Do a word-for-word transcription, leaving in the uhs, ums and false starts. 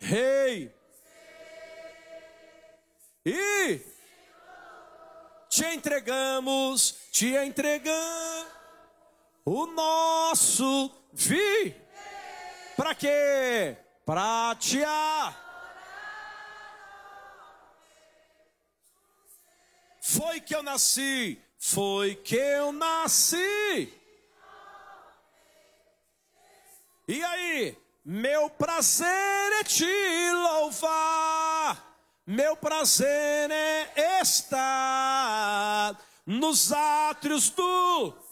Rei. E te entregamos, te entregamos o nosso vi. Para quê? Para te adorar. Foi que eu nasci, foi que eu nasci. E aí, meu prazer é te louvar, meu prazer é estar nos átrios do